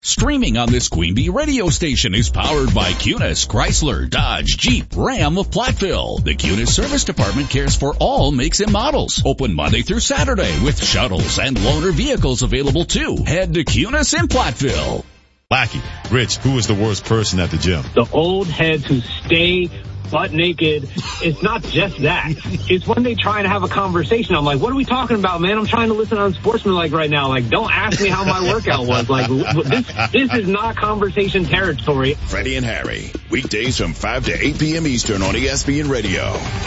Streaming on this Queen Bee radio station is powered by Cunis, Chrysler, Dodge, Jeep, Ram of Platteville. The Cunis Service Department cares for all makes and models. Open Monday through Saturday with shuttles and loaner vehicles available too. Head to Cunis in Platteville. Lackey, Rich, who is the worst person at the gym? The old heads who stay butt naked. It's not just that. It's when they try and have a conversation. I'm like, what are we talking about, man? I'm trying to listen on Sportsmanlike right now. Like, don't ask me how my workout was. Like, this is not conversation territory. Freddie and Harry, weekdays from 5 to 8 p.m. Eastern on ESPN Radio.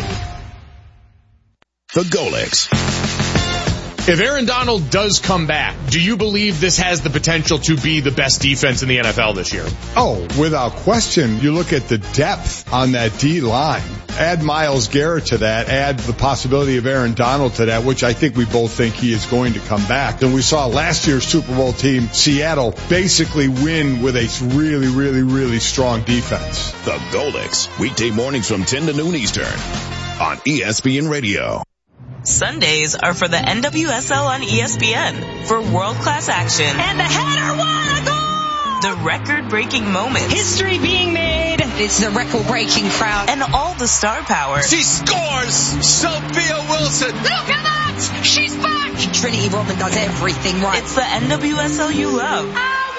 The Golics. If Aaron Donald does come back, do you believe this has the potential to be the best defense in the NFL this year? Oh, without question. You look at the depth on that D-line. Add Myles Garrett to that. Add the possibility of Aaron Donald to that, which I think we both think he is going to come back. And we saw last year's Super Bowl team, Seattle, basically win with a really, really, really strong defense. The Golics, weekday mornings from 10 to noon Eastern on ESPN Radio. Sundays are for the NWSL on ESPN for world-class action. And the header, what a goal! The record-breaking moments. History being made. It's the record-breaking crowd. And all the star power. She scores! Sophia Wilson! Look at that! She's back! Trinity Rodman does everything right. It's the NWSL you love.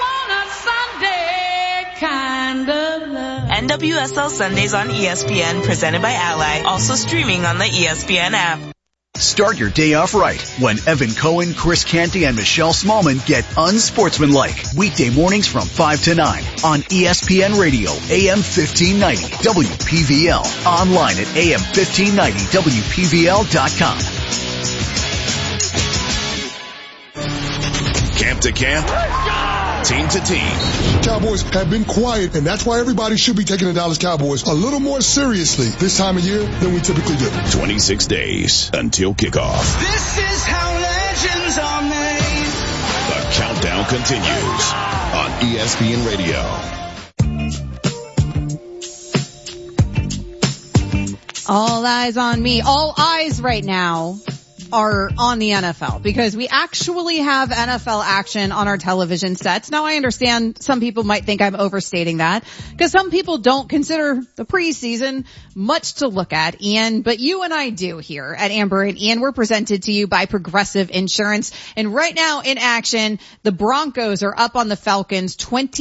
I want a Sunday kind of love. NWSL Sundays on ESPN, presented by Ally. Also streaming on the ESPN app. Start your day off right when Evan Cohen, Chris Canty, and Michelle Smallman get unsportsmanlike. Weekday mornings from 5 to 9 on ESPN Radio, AM 1590, WPVL. Online at AM1590WPVL.com. Camp to camp, team to team. Cowboys have been quiet, and that's why everybody should be taking the Dallas Cowboys a little more seriously this time of year than we typically do. 26 days until kickoff. This is how legends are made. The countdown continues on ESPN Radio. All eyes on me. All eyes right now are on the NFL because we actually have NFL action on our television sets. Now I understand some people might think I'm overstating that because some people don't consider the preseason much to look at, Ian, but you and I do here at Amber and Ian. We're presented to you by Progressive Insurance. And right now in action, the Broncos are up on the Falcons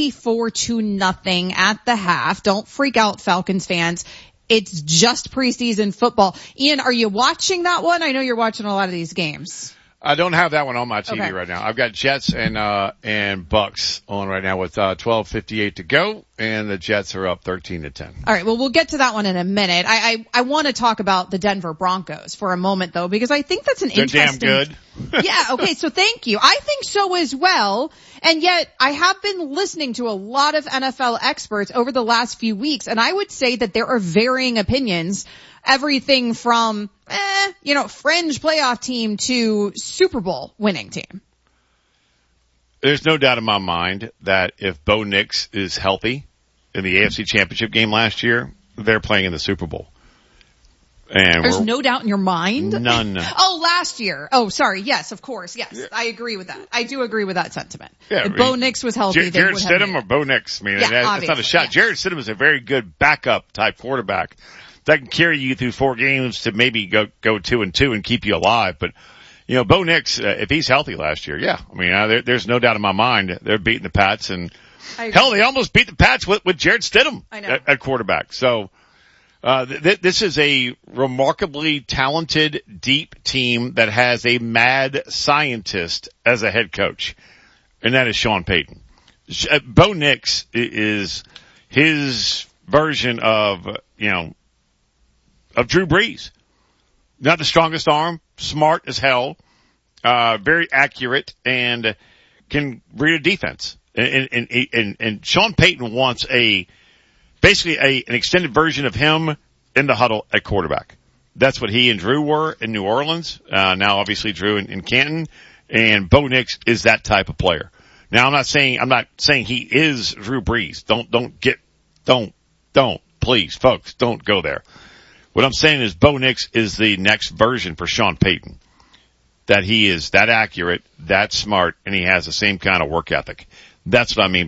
24-0 at the half. Don't freak out, Falcons fans. It's just preseason football. Ian, are you watching that one? I know you're watching a lot of these games. I don't have that one on my TV right now. I've got Jets and Bucks on right now with 12:58 to go, and the Jets are up 13-10. All right, well, we'll get to that one in a minute. I want to talk about the Denver Broncos for a moment, though, because I think that's an interesting. They're damn good. Yeah, okay, so thank you. I think so as well. And yet, I have been listening to a lot of NFL experts over the last few weeks, and I would say that there are varying opinions. Everything from, fringe playoff team to Super Bowl winning team. There's no doubt in my mind that if Bo Nix is healthy in the AFC Championship game last year, they're playing in the Super Bowl. And there's no doubt in your mind? None. Oh, last year. Oh, sorry. Yes, of course. Yes, yeah. I agree with that. I do agree with that sentiment. Yeah, if Bo Nix was healthy, Jarrett Stidham or Bo Nix? I mean, that's not a shot. Yeah. Jarrett Stidham is a very good backup type quarterback that can carry you through 4 games to maybe go 2-2 and keep you alive. But, Bo Nix, if he's healthy last year, yeah. I mean, there's no doubt in my mind they're beating the Pats, and hell, they almost beat the Pats with Jarrett Stidham at quarterback. So, this is a remarkably talented, deep team that has a mad scientist as a head coach, and that is Sean Payton. Bo Nix is his version of Drew Brees. Not the strongest arm, smart as hell, very accurate, and can read a defense. And Sean Payton wants basically an extended version of him in the huddle at quarterback. That's what he and Drew were in New Orleans. Now obviously Drew in Canton, and Bo Nix is that type of player. Now I'm not saying he is Drew Brees. Don't please folks, don't go there. What I'm saying is Bo Nix is the next version for Sean Payton. That he is that accurate, that smart, and he has the same kind of work ethic. That's what I mean